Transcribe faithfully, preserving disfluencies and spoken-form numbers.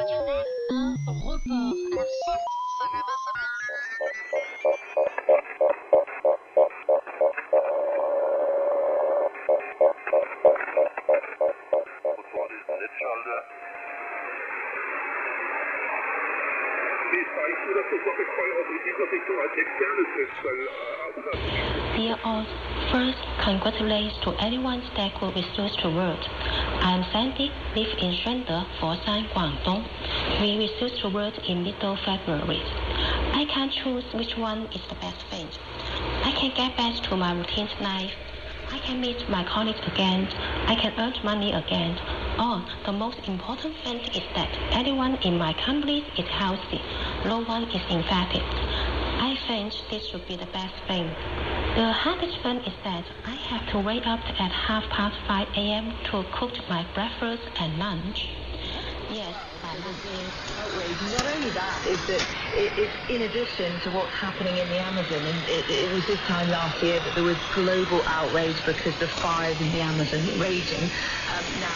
Dear all, first, congratulations to anyone that could refuse to work. I am Sandy, live in Shunde, Foshan, Guangdong. We refused to work in middle February. I can't choose which one is the best thing. I can get back to my routine life. I can meet my colleagues again. I can earn money again. Oh, the most important thing is that everyone in my company is healthy. No one is infected. I think this should be the best thing. The hardest thing is that I have to wake up at half past five a.m. to cook my breakfast and lunch. Yes, outrage. Not only that, is that it, it's in addition to what's happening in the Amazon, and it, it was this time last year that there was global outrage because the fires in the Amazon raging. Um, now